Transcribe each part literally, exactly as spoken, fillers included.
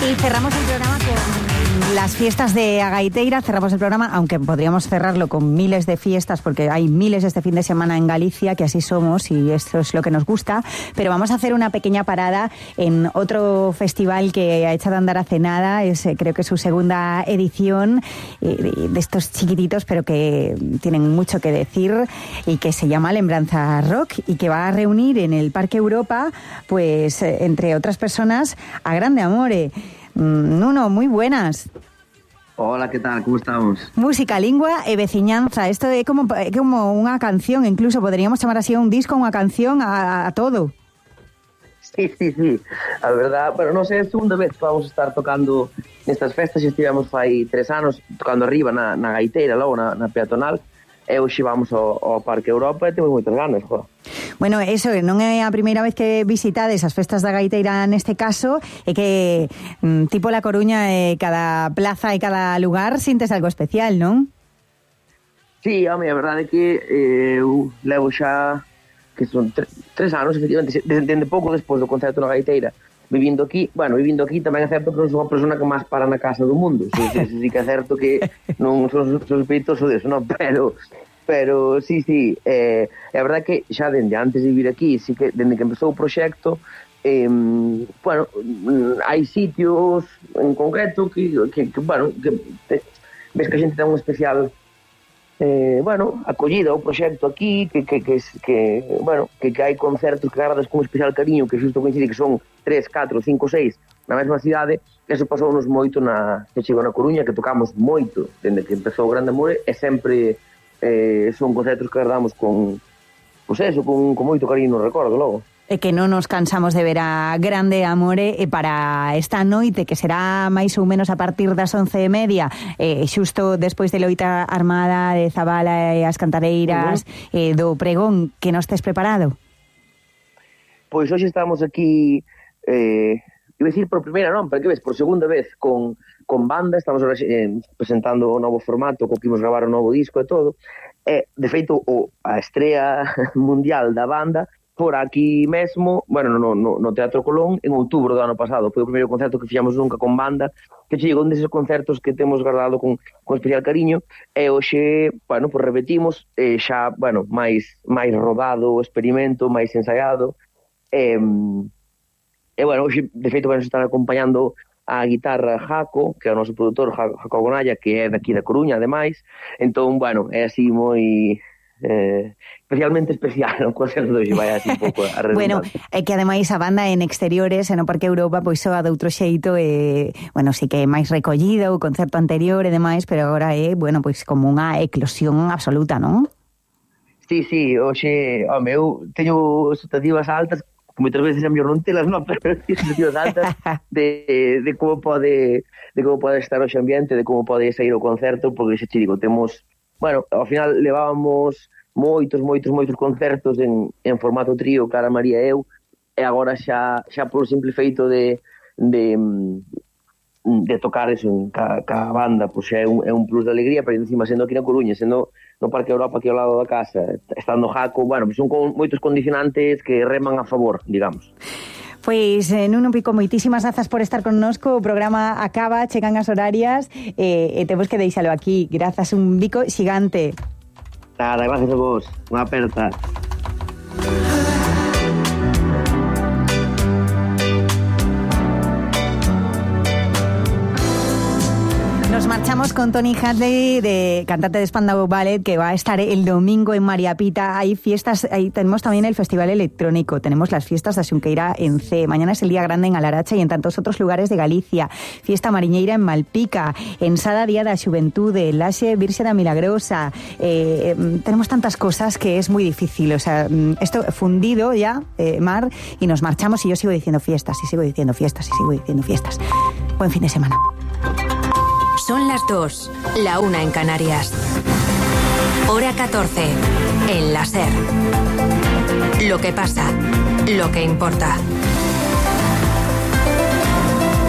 Y cerramos el programa con las fiestas de Agaiteira. Cerramos el programa, aunque podríamos cerrarlo con miles de fiestas, porque hay miles este fin de semana en Galicia, que así somos y esto es lo que nos gusta. Pero vamos a hacer una pequeña parada en otro festival que ha echado a andar hace nada. Es, creo que es su segunda edición, eh, de estos chiquititos, pero que tienen mucho que decir, y que se llama Lembranza Rock, y que va a reunir en el Parque Europa, pues, entre otras personas, a Grande Amore. Nuno, muy buenas. Hola, ¿qué tal? ¿Cómo estamos? Música, lingua e veciñanza. Esto é como, é como unha canción, incluso podríamos chamar así a un disco, unha canción, a, a todo. Sí, sí, sí. A verdad, pero non sei, é a segunda vez que vamos a estar tocando nestas festas. Estivemos fai tres anos tocando arriba na, na Gaiteira, logo na, na peatonal, e hoxe vamos ao, ao Parque Europa e temos moitas ganas, jo. Bueno, eso, non é a primeira vez que visitades as festas da Gaiteira neste caso, é que tipo La Coruña, eh, cada plaza e cada lugar sintes algo especial, non? Sí, home, a verdade é que eh, eu levo xa que son tre, tres anos, efectivamente, desde, desde pouco despois do concerto na Gaiteira, vivindo aquí. Bueno, vivindo aquí tamén é certo que non sou unha persona que máis para na casa do mundo. Sí, sí, sí, sí que é certo que non son sospeitoso deso, non, pero pero sí, sí, eh, é verdade que xa dende antes de vivir aquí, sí que dende que empezou o proxecto, eh, bueno, hai sitios en concreto que, que, que bueno, que te, ves que a xente ten un especial eh, bueno, acollida ao proxecto aquí, que, que, que, que bueno, que, que hai concertos que agardas con un especial cariño, que xusto coincide que son tres, catro, cinco, seis na mesma cidade. Eso pasounos moito na que chegou na Coruña, que tocamos moito dende que empezou o Grande Amore, e sempre eh, son concertos que agardamos con, pois eso, con, con moito cariño, recordo logo. E que non nos cansamos de ver a Grande Amore, e para esta noite, que será máis ou menos a partir das once e media, eh, xusto despois de loita armada de Zabala e as cantareiras, uh-huh. eh, do pregón, que nos tes preparado? Pois hoxe estamos aquí, eh, iba a decir por primeira, non, pero que ves, por segunda vez con, con banda. Estamos ahora, eh, presentando o novo formato, co que imos gravar o novo disco e todo. E, de feito, o, a estrea mundial da banda por aquí mesmo, bueno, no, no, no Teatro Colón, en outubro do ano pasado. Foi o primeiro concerto que fixamos nunca con banda, que chegou un deses concertos que temos guardado con, con especial cariño, e hoxe, bueno, pues repetimos, eh, xa, bueno, máis, máis rodado o experimento, máis ensaiado, e, e bueno, hoxe, de feito, vamos estar acompañando a guitarra Jaco, que é o noso produtor, Jaco Gonalla, que é daqui da Coruña, ademais. Entón, bueno, é así moi... Eh, especialmente especial, non? Concerto de hoxe vai así un pouco a redundante. Bueno, é que ademais a banda en exteriores, en o Parque Europa, pois soa de outro xeito, e, bueno, sí que é máis recollida o concerto anterior e demais, pero agora é, bueno, pois como unha eclosión absoluta, non? Sí, sí, hoxe, home, eu teño expectativas altas, que moitas veces é mellor non telas, non, pero teño expectativas altas de, de como pode de como pode estar hoxe ambiente, de como pode sair o concerto, porque xe te digo, temos, bueno, ao final levábamos moitos, moitos, moitos concertos en, en formato trío, Clara, María e eu, e agora xa, xa por simple feito de, de, de tocar eso en ca, ca banda, pois xa é un, é un plus de alegría, pero encima sendo aquí na Coruña, sendo no Parque Europa aquí ao lado da casa, estando Jaco, bueno, pois son con moitos condicionantes que reman a favor, digamos. Pois, eh, Nuno Pico, moitísimas grazas por estar connosco. O programa acaba, chegan as horarias, eh, e temos que deixalo aquí. Grazas, un bico xigante. Nada, gracias a vos. Unha aperta. Nos marchamos con Tony Hadley, de cantante de Spandau Ballet, que va a estar el domingo en María Pita. Hay fiestas, ahí tenemos también el Festival Electrónico, tenemos las fiestas de Xunqueira en C, mañana es el Día Grande en Alaracha y en tantos otros lugares de Galicia, Fiesta Mariñeira en Malpica, en Sada Día da Xuventude, Laxe Virxe da Milagrosa, eh, tenemos tantas cosas que es muy difícil, o sea, esto fundido ya, eh, Mar, y nos marchamos y yo sigo diciendo fiestas, y sigo diciendo fiestas, y sigo diciendo fiestas. Buen fin de semana. Son las dos, la una en Canarias. Hora catorce, en la SER. Lo que pasa, lo que importa. Con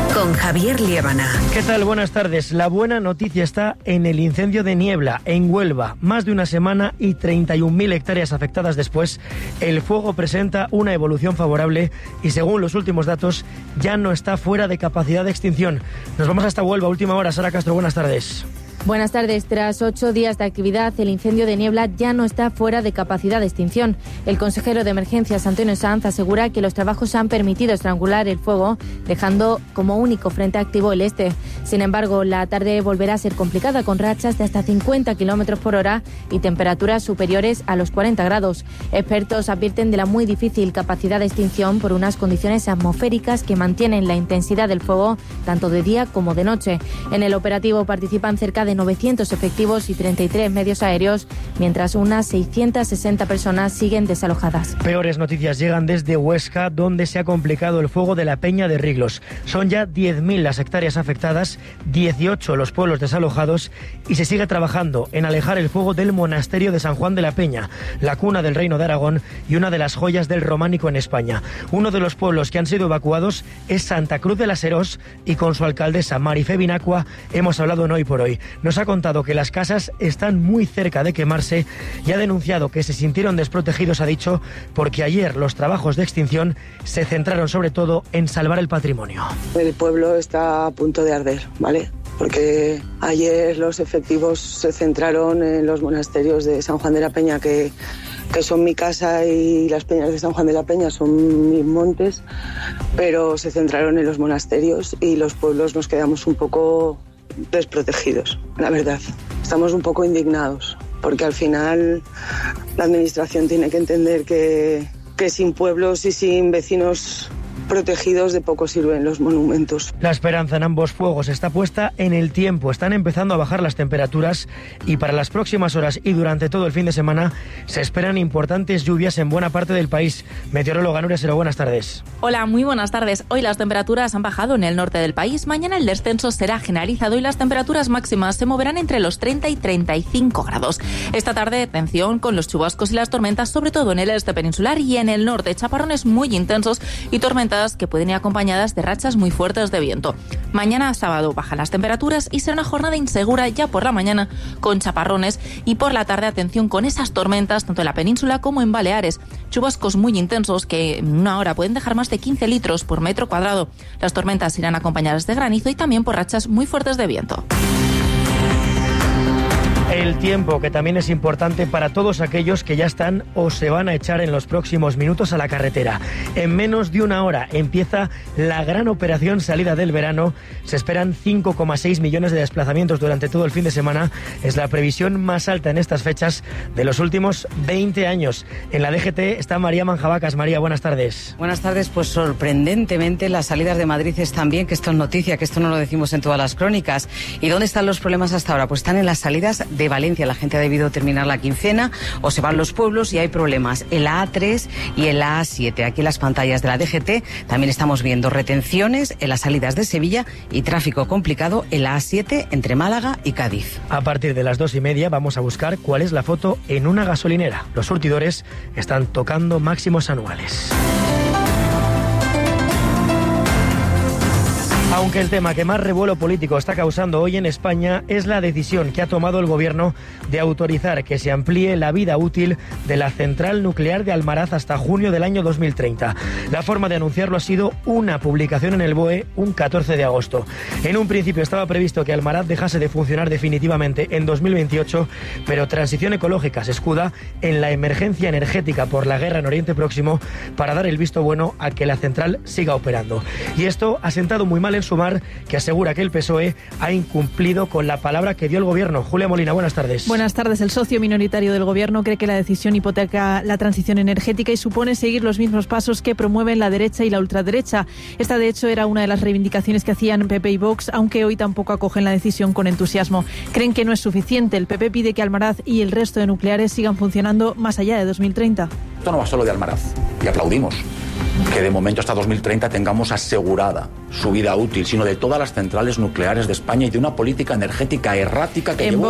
Javier Liébana. ¿Qué tal? Buenas tardes. La buena noticia está en el incendio de Niebla, en Huelva. Más de una semana y treinta y un mil hectáreas afectadas después, el fuego presenta una evolución favorable y, según los últimos datos, ya no está fuera de capacidad de extinción. Nos vamos hasta Huelva, última hora. Sara Castro, buenas tardes. Buenas tardes. Tras ocho días de actividad, el incendio de Niebla ya no está fuera de capacidad de extinción. El consejero de Emergencias, Antonio Sanz, asegura que los trabajos han permitido estrangular el fuego, dejando como único frente activo el este. Sin embargo, la tarde volverá a ser complicada, con rachas de hasta cincuenta kilómetros por hora y temperaturas superiores a los cuarenta grados. Expertos advierten de la muy difícil capacidad de extinción por unas condiciones atmosféricas que mantienen la intensidad del fuego tanto de día como de noche. En el operativo participan cerca de novecientos efectivos y treinta y tres medios aéreos, mientras unas seiscientas sesenta personas siguen desalojadas. Peores noticias llegan desde Huesca, donde se ha complicado el fuego de la Peña de Riglos. Son ya diez mil las hectáreas afectadas, dieciocho los pueblos desalojados y se sigue trabajando en alejar el fuego del monasterio de San Juan de la Peña, la cuna del Reino de Aragón y una de las joyas del románico en España. Uno de los pueblos que han sido evacuados es Santa Cruz de las Herós y con su alcaldesa Marifé Binacua hemos hablado en Hoy por Hoy. Nos ha contado que las casas están muy cerca de quemarse y ha denunciado que se sintieron desprotegidos, ha dicho, porque ayer los trabajos de extinción se centraron sobre todo en salvar el patrimonio. El pueblo está a punto de arder, ¿vale? Porque ayer los efectivos se centraron en los monasterios de San Juan de la Peña, que, que son mi casa, y las peñas de San Juan de la Peña son mis montes, pero se centraron en los monasterios y los pueblos nos quedamos un poco desprotegidos, la verdad. Estamos un poco indignados, porque al final la administración tiene que entender que, que sin pueblos y sin vecinos protegidos de poco sirven los monumentos. La esperanza en ambos fuegos está puesta en el tiempo. Están empezando a bajar las temperaturas y para las próximas horas y durante todo el fin de semana se esperan importantes lluvias en buena parte del país. Meteoróloga Nuria Sero, buenas tardes. Hola, muy buenas tardes. Hoy las temperaturas han bajado en el norte del país. Mañana el descenso será generalizado y las temperaturas máximas se moverán entre los treinta y treinta y cinco grados. Esta tarde, atención con los chubascos y las tormentas, sobre todo en el este peninsular y en el norte. Chaparrones muy intensos y tormentas que pueden ir acompañadas de rachas muy fuertes de viento. Mañana sábado bajan las temperaturas y será una jornada insegura ya por la mañana con chaparrones y por la tarde atención con esas tormentas tanto en la península como en Baleares. Chubascos muy intensos que en una hora pueden dejar más de quince litros por metro cuadrado. Las tormentas irán acompañadas de granizo y también por rachas muy fuertes de viento. El tiempo, que también es importante para todos aquellos que ya están o se van a echar en los próximos minutos a la carretera. En menos de una hora empieza la gran operación salida del verano. Se esperan cinco coma seis millones de desplazamientos durante todo el fin de semana. Es la previsión más alta en estas fechas de los últimos veinte años. En la D G T está María Manjabacas. María, buenas tardes. Buenas tardes. Pues sorprendentemente las salidas de Madrid están bien, que esto es noticia, que esto no lo decimos en todas las crónicas. ¿Y dónde están los problemas hasta ahora? Pues están en las salidas de Valencia. La gente ha debido terminar la quincena o se van los pueblos y hay problemas en la A tres y en la A siete. Aquí en las pantallas de la D G T también estamos viendo retenciones en las salidas de Sevilla y tráfico complicado en la A siete entre Málaga y Cádiz. A partir de las dos y media vamos a buscar cuál es la foto en una gasolinera. Los surtidores están tocando máximos anuales. Aunque el tema que más revuelo político está causando hoy en España es la decisión que ha tomado el Gobierno de autorizar que se amplíe la vida útil de la central nuclear de Almaraz hasta junio del año dos mil treinta. La forma de anunciarlo ha sido una publicación en el B O E un catorce de agosto. En un principio estaba previsto que Almaraz dejase de funcionar definitivamente en dos mil veintiocho, pero Transición Ecológica se escuda en la emergencia energética por la guerra en Oriente Próximo para dar el visto bueno a que la central siga operando. Y esto ha sentado muy mal en Sumar, que asegura que el P S O E ha incumplido con la palabra que dio el Gobierno. Julia Molina, buenas tardes. Buenas tardes. El socio minoritario del Gobierno cree que la decisión hipoteca la transición energética y supone seguir los mismos pasos que promueven la derecha y la ultraderecha. Esta, de hecho, era una de las reivindicaciones que hacían P P y Vox, aunque hoy tampoco acogen la decisión con entusiasmo. Creen que no es suficiente. El P P pide que Almaraz y el resto de nucleares sigan funcionando más allá de dos mil treinta. Esto no va solo de Almaraz, y aplaudimos que de momento hasta dos mil treinta tengamos asegurada su vida útil, sino de todas las centrales nucleares de España y de una política energética errática que llevó